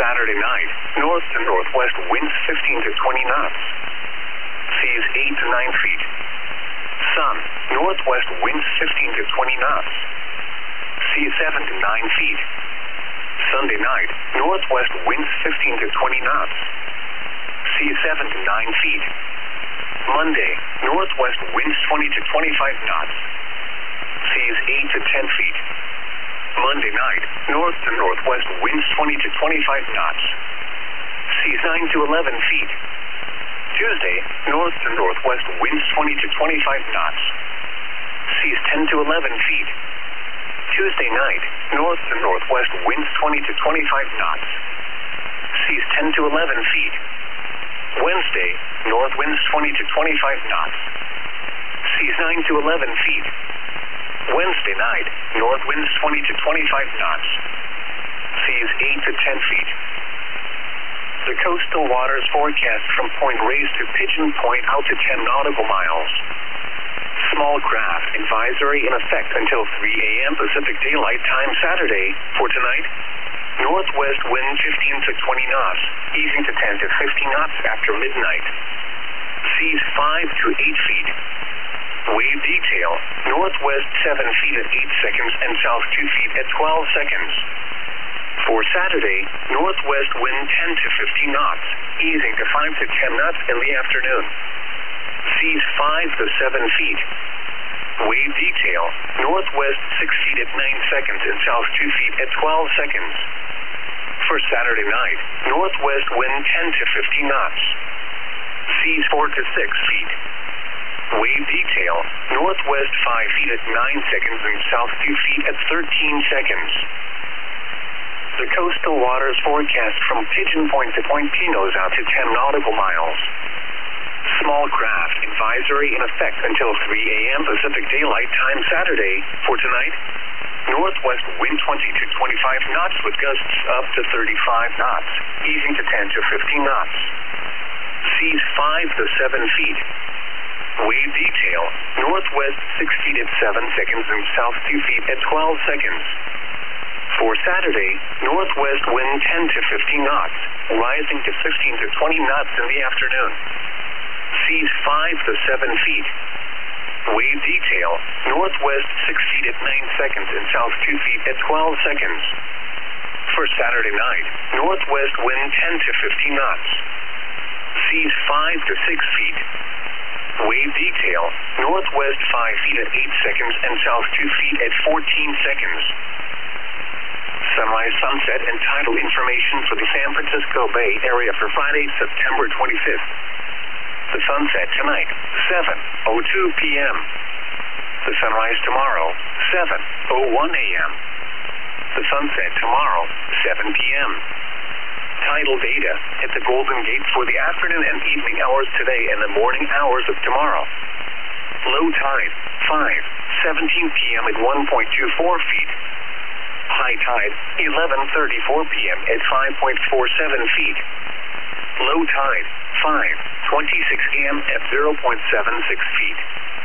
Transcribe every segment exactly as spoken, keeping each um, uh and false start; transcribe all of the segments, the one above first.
Saturday night, north to northwest winds fifteen to twenty knots. Seas eight to nine feet. Sun, northwest winds fifteen to twenty knots. Seas seven to nine feet. Sunday night, northwest winds fifteen to twenty knots. Seas seven to nine feet. Monday, northwest winds twenty to twenty-five knots. Seas eight to ten feet. Monday night, north to northwest winds twenty to twenty-five knots. Seas nine to eleven feet. Tuesday, north to northwest winds twenty to twenty-five knots. Seas ten to eleven feet. Tuesday night, north to northwest winds twenty to twenty-five knots. Seas ten to eleven feet. Wednesday, north winds twenty to twenty-five knots. Seas nine to eleven feet. Wednesday night, north winds twenty to twenty-five knots. Seas eight to ten feet. The coastal waters forecast from Point Reyes to Pigeon Point out to ten nautical miles. Small craft advisory in effect until three a m Pacific Daylight Time Saturday. For tonight, northwest wind fifteen to twenty knots, easing to ten to fifteen knots after midnight. Seas five to eight feet. Wave detail, northwest seven feet at eight seconds and south two feet at twelve seconds. For Saturday, northwest wind ten to fifteen knots, easing to five to ten knots in the afternoon. Seas five to seven feet. Wave detail, northwest six feet at nine seconds and south two feet at twelve seconds. For Saturday night, northwest wind ten to fifteen knots. Seas four to six feet. Wave detail, northwest five feet at nine seconds and south two feet at thirteen seconds. The coastal waters forecast from Pigeon Point to Point Pinos out to ten nautical miles. Small craft advisory in effect until three a m Pacific Daylight Time Saturday. For tonight, northwest wind twenty to twenty-five knots with gusts up to thirty-five knots, easing to ten to fifteen knots. Seas five to seven feet. Wave detail, northwest six feet at seven seconds and south two feet at twelve seconds. For Saturday, northwest wind ten to fifteen knots, rising to fifteen to twenty knots in the afternoon. Seas five to seven feet. Wave detail, northwest six feet at nine seconds and south two feet at twelve seconds. For Saturday night, northwest wind ten to fifteen knots. Seas five to six feet. Wave detail, northwest five feet at eight seconds and south two feet at fourteen seconds. Sunrise, sunset, and tidal information for the San Francisco Bay Area for Friday, September twenty-fifth. The sunset tonight, seven oh two p m The sunrise tomorrow, seven oh one a m The sunset tomorrow, seven p m Tidal data at the Golden Gate for the afternoon and evening hours today and the morning hours of tomorrow. Low tide, five seventeen p m at one point two four feet. High tide, eleven thirty-four p m at five point four seven feet. Low tide, five twenty-six a m at zero point seven six feet.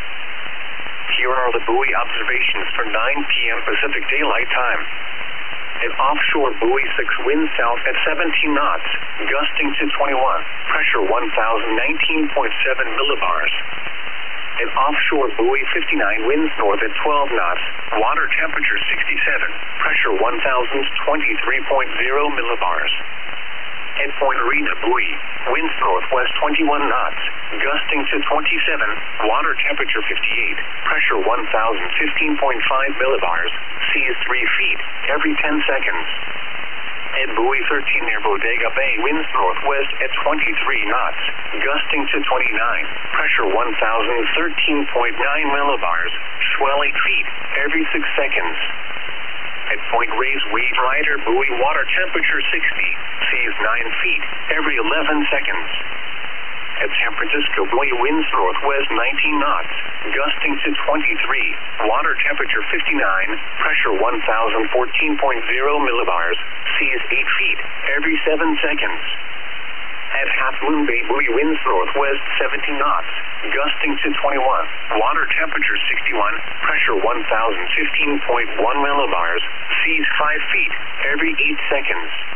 Here are the buoy observations for nine p m Pacific Daylight Time. An offshore buoy six wind south at seventeen knots, gusting to twenty-one, pressure one thousand nineteen point seven millibars. An offshore buoy fifty-nine winds north at twelve knots, water temperature sixty-seven, pressure one thousand twenty-three point zero millibars. At Point Arena buoy, winds northwest twenty-one knots, gusting to twenty-seven, water temperature fifty-eight, pressure one thousand fifteen point five millibars, seas three feet every ten seconds. At buoy thirteen near Bodega Bay, winds northwest at twenty-three knots, gusting to twenty-nine, pressure one thousand thirteen point nine millibars, swell eight feet every six seconds. At Point Reyes Wave Rider buoy, water temperature sixty, seas nine feet every eleven seconds. At San Francisco buoy, winds northwest nineteen knots, gusting to twenty-three, water temperature fifty-nine, pressure one thousand fourteen point zero millibars, seas eight feet every seven seconds. At Half Moon Bay buoy, winds northwest seventeen knots, gusting to twenty-one, water temperature sixty-one, pressure one thousand fifteen point one millibars, seas five feet every eight seconds.